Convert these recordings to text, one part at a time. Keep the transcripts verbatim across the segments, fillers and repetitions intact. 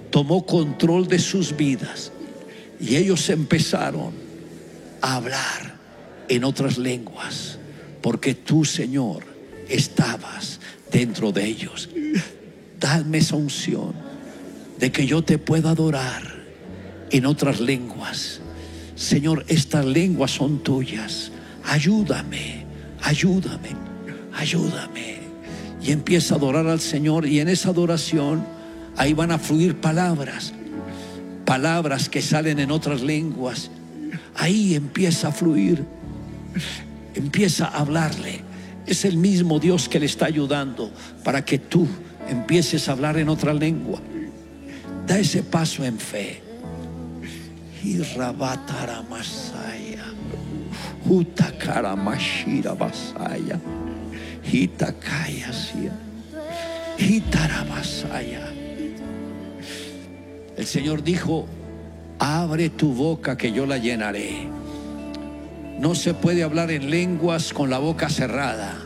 tomó control de sus vidas y ellos empezaron a hablar en otras lenguas, porque tú, Señor, estabas dentro de ellos. Dame esa unción de que yo te pueda adorar en otras lenguas. Señor, estas lenguas son tuyas. Ayúdame, ayúdame, ayúdame. Y empieza a adorar al Señor, y en esa adoración ahí van a fluir palabras, palabras que salen en otras lenguas. Ahí empieza a fluir, empieza a hablarle. Es el mismo Dios que le está ayudando para que tú empieces a hablar en otra lengua. Da ese paso en fe. Y rabatara masaya, utakara mashira basaya, hitakaya sia, hitara basaya. El Señor dijo: abre tu boca que yo la llenaré. No se puede hablar en lenguas con la boca cerrada.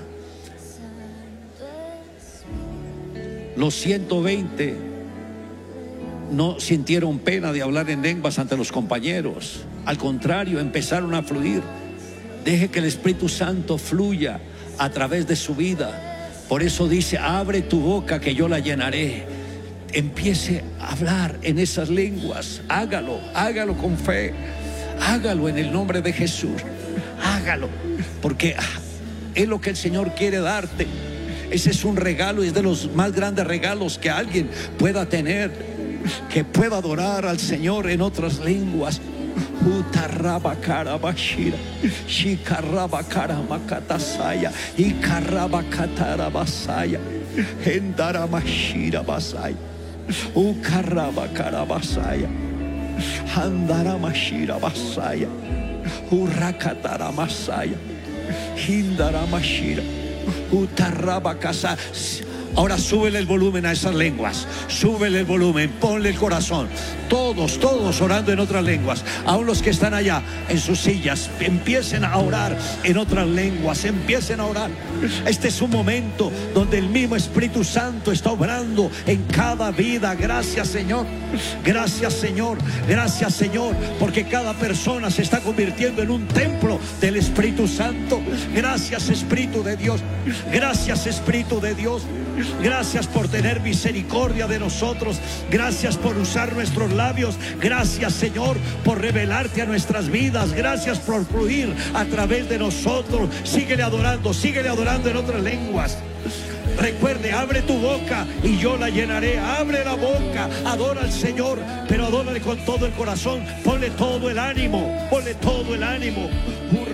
Los ciento veinte no sintieron pena de hablar en lenguas ante los compañeros. Al contrario, empezaron a fluir. Deje que el Espíritu Santo fluya a través de su vida. Por eso dice: abre tu boca que yo la llenaré. Empiece a hablar en esas lenguas. Hágalo, hágalo con fe. Hágalo en el nombre de Jesús. Hágalo, porque es lo que el Señor quiere darte. Ese es un regalo, es de los más grandes regalos que alguien pueda tener, que pueda adorar al Señor en otras lenguas. Utarrabakarabashira, shikarabakaramakatashaya, ikarabakatarabasaya, endaramashira basaya, ukarabakarabasaya, andaramashira basaya, urakataramasaya, hindaramashira, utarrabakasa. Ahora súbele el volumen a esas lenguas, súbele el volumen, ponle el corazón. Todos, todos orando en otras lenguas. Aún los que están allá en sus sillas, empiecen a orar en otras lenguas, empiecen a orar. Este es un momento donde el mismo Espíritu Santo está obrando en cada vida. Gracias, Señor. Gracias, Señor. Gracias, Señor, porque cada persona se está convirtiendo en un templo del Espíritu Santo. Gracias, Espíritu de Dios. Gracias, Espíritu de Dios. Gracias por tener misericordia de nosotros. Gracias por usar nuestros labios. Gracias, Señor, por revelarte a nuestras vidas. Gracias por fluir a través de nosotros. Síguele adorando, síguele adorando en otras lenguas. Recuerde, abre tu boca y yo la llenaré. Abre la boca, adora al Señor, pero adórale con todo el corazón. Ponle todo el ánimo, ponle todo el ánimo.